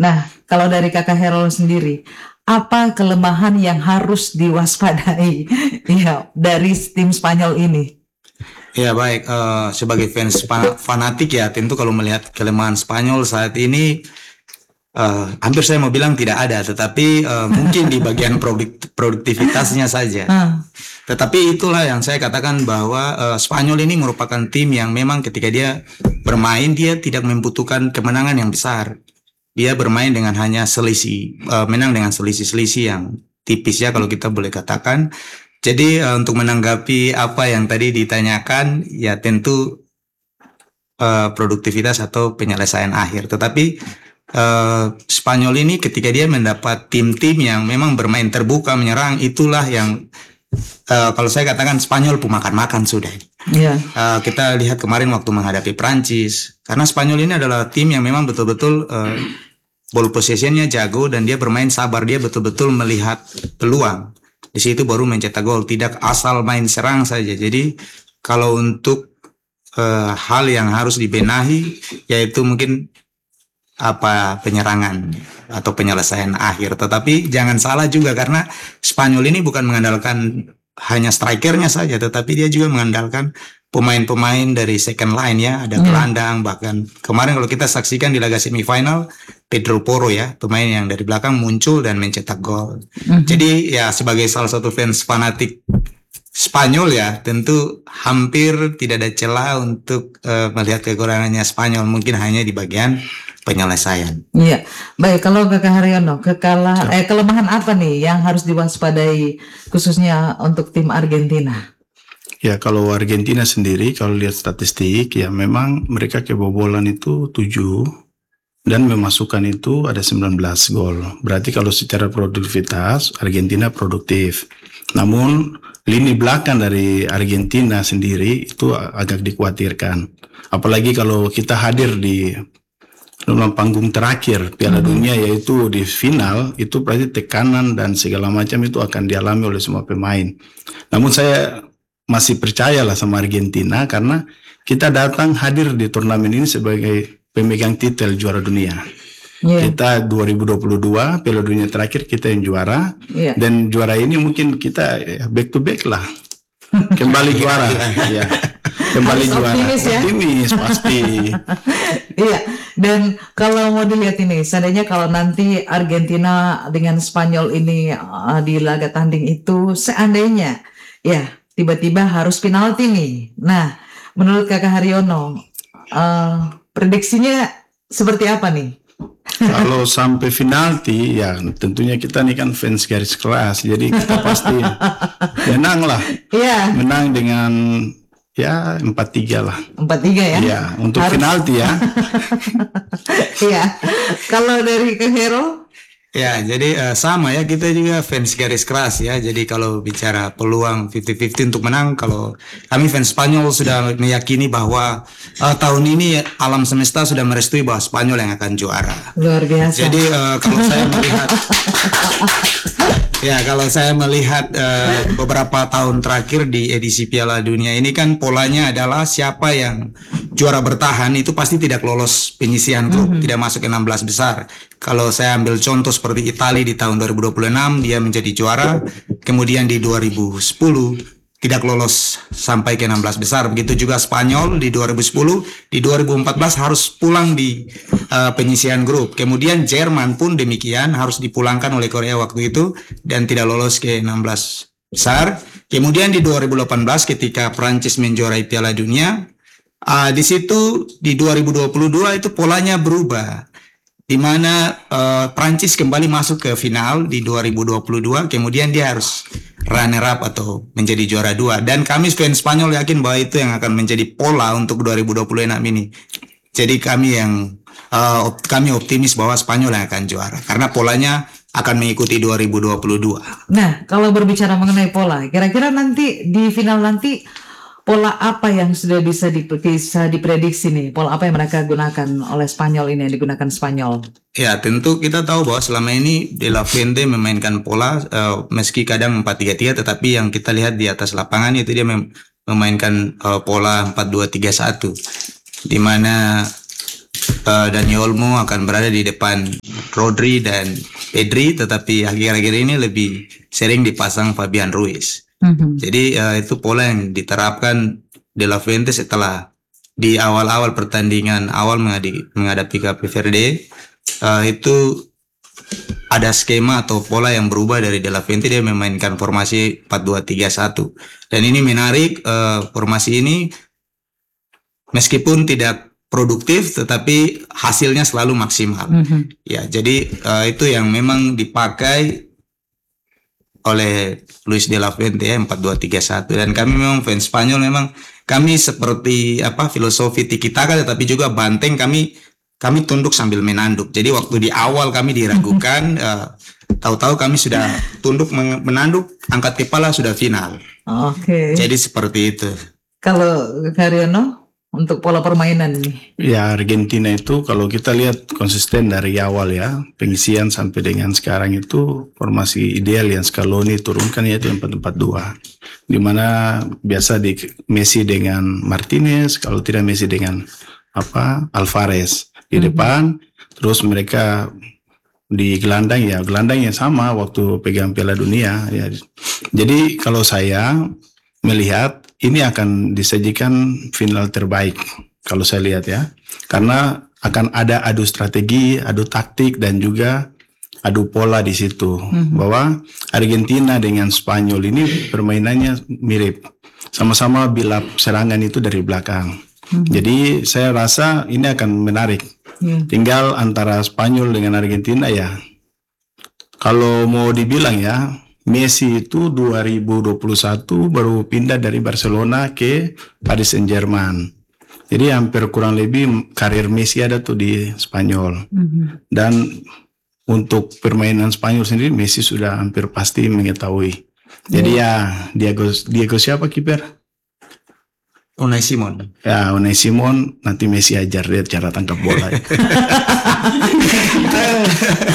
Nah, kalau dari Kakak Herol sendiri, apa kelemahan yang harus diwaspadai ya dari tim Spanyol ini? Ya baik, sebagai fans fanatik ya tentu kalau melihat kelemahan Spanyol saat ini hampir saya mau bilang tidak ada, tetapi mungkin di bagian produktivitasnya saja. Tetapi itulah yang saya katakan bahwa Spanyol ini merupakan tim yang memang ketika dia bermain dia tidak membutuhkan kemenangan yang besar. Dia bermain dengan hanya selisih, menang dengan selisih-selisih yang tipis ya kalau kita boleh katakan. Jadi untuk menanggapi apa yang tadi ditanyakan, ya tentu produktivitas atau penyelesaian akhir. Tetapi Spanyol ini ketika dia mendapat tim-tim yang memang bermain terbuka, menyerang, itulah yang kalau saya katakan Spanyol pemakan-makan sudah. Yeah. Kita lihat kemarin waktu menghadapi Prancis, karena Spanyol ini adalah tim yang memang betul-betul ball possession-nya jago dan dia bermain sabar, dia betul-betul melihat peluang. Di situ baru mencetak gol, tidak asal main serang saja. Jadi kalau untuk hal yang harus dibenahi yaitu mungkin penyerangan atau penyelesaian akhir. Tetapi jangan salah juga karena Spanyol ini bukan mengandalkan hanya strikernya saja, tetapi dia juga mengandalkan pemain-pemain dari second line ya, ada gelandang, bahkan kemarin kalau kita saksikan di laga semifinal Pedro Porro ya, pemain yang dari belakang muncul dan mencetak gol. Jadi ya sebagai salah satu fans fanatik Spanyol ya, tentu hampir tidak ada celah untuk melihat kekurangannya Spanyol, mungkin hanya di bagian penyelesaian. Iya, baik. Kalau Kakak Haryono, kelemahan apa nih yang harus diwaspadai khususnya untuk tim Argentina? Ya, kalau Argentina sendiri, kalau lihat statistik, ya memang mereka kebobolan itu 7 dan memasukkan itu ada 19 gol. Berarti kalau secara produktivitas, Argentina produktif. Namun, lini belakang dari Argentina sendiri itu agak dikhawatirkan. Apalagi kalau kita hadir di dalam panggung terakhir Piala Dunia, yaitu di final, itu berarti tekanan dan segala macam itu akan dialami oleh semua pemain. Namun saya masih percayalah sama Argentina karena kita datang hadir di turnamen ini sebagai pemegang titel juara dunia. Kita 2022 Piala Dunia terakhir kita yang juara, dan juara ini mungkin kita back to back lah, kembali juara. Ya. Kembali juara. Optimis pasti. Iya. Dan kalau mau dilihat ini, seandainya kalau nanti Argentina dengan Spanyol ini di laga tanding itu, seandainya ya tiba-tiba harus penalti nih. Nah, menurut Kakak Haryono, prediksinya seperti apa nih? Kalau sampai penalti, ya tentunya kita nih kan fans garis keras, jadi kita pasti menang lah. Iya. Menang dengan ya 4-3 lah. 4-3 ya? Iya, untuk penalti ya. Iya. Kalau dari Kak Hero? Ya, jadi sama ya, kita juga fans garis keras ya. Jadi kalau bicara peluang 50-50 untuk menang, kalau kami fans Spanyol sudah meyakini bahwa tahun ini alam semesta sudah merestui bahwa Spanyol yang akan juara. Luar biasa. Jadi kalau saya melihat ya, kalau saya melihat beberapa tahun terakhir di edisi Piala Dunia ini kan polanya adalah siapa yang juara bertahan itu pasti tidak lolos penyisihan grup, tidak masuk ke 16 besar. Kalau saya ambil contoh seperti Italia di tahun 2026 dia menjadi juara, kemudian di 2010 tidak lolos sampai ke 16 besar. Begitu juga Spanyol di 2010, di 2014 harus pulang di penyisihan grup. Kemudian Jerman pun demikian, harus dipulangkan oleh Korea waktu itu dan tidak lolos ke 16 besar. Kemudian di 2018 ketika Prancis menjuarai Piala Dunia, di situ di 2022 itu polanya berubah, di mana Prancis kembali masuk ke final di 2022, kemudian dia harus runner up atau menjadi juara 2, dan kami fans Spanyol yakin bahwa itu yang akan menjadi pola untuk 2026 ini. Jadi kami optimis bahwa Spanyol yang akan juara karena polanya akan mengikuti 2022. Nah, kalau berbicara mengenai pola, kira-kira nanti di final nanti pola apa yang sudah bisa diprediksi nih? Pola apa yang mereka gunakan oleh Spanyol ini, yang digunakan Spanyol? Ya, tentu kita tahu bahwa selama ini De La Fuente memainkan pola meski kadang 4-3-3, tetapi yang kita lihat di atas lapangan itu dia memainkan pola 4-2-3-1, di mana Dani Olmo akan berada di depan Rodri dan Pedri, tetapi akhir-akhir ini lebih sering dipasang Fabian Ruiz. Jadi itu pola yang diterapkan De La Fuente setelah di awal-awal pertandingan awal menghadapi Cape Verde. Itu ada skema atau pola yang berubah dari De La Fuente, dia memainkan formasi 4-2-3-1. Dan ini menarik, formasi ini meskipun tidak produktif tetapi hasilnya selalu maksimal. Ya, jadi itu yang memang dipakai oleh Luis De La Fuente ya, 4-2-3-1. Dan kami memang fans Spanyol, memang kami seperti filosofi tiki-taka, tetapi juga banteng, kami tunduk sambil menanduk. Jadi waktu di awal kami diragukan, tahu-tahu kami sudah tunduk menanduk, angkat kepala sudah final. Oke. Jadi seperti itu. Kalau Haryono untuk pola permainan nih. Ya, Argentina itu kalau kita lihat konsisten dari awal ya, pengisian sampai dengan sekarang itu formasi ideal yang Scaloni turunkan yaitu 4-4-2. Di mana biasa di Messi dengan Martinez, kalau tidak Messi dengan Alvarez di depan, terus mereka di gelandang yang sama waktu pegang Piala Dunia ya. Jadi kalau saya melihat ini akan disajikan final terbaik kalau saya lihat ya, karena akan ada adu strategi, adu taktik dan juga adu pola di situ. Bahwa Argentina dengan Spanyol ini permainannya mirip, sama-sama bilap serangan itu dari belakang. Jadi saya rasa ini akan menarik. Tinggal antara Spanyol dengan Argentina ya. Kalau mau dibilang ya, Messi itu 2021 baru pindah dari Barcelona ke Paris Saint-Germain. Jadi hampir kurang lebih karir Messi ada tuh di Spanyol. Dan untuk permainan Spanyol sendiri Messi sudah hampir pasti mengetahui. Jadi ya Diego siapa kiper? Unai Simon. Ya, Unai Simon, nanti Messi ajar dia cara tangkap bola.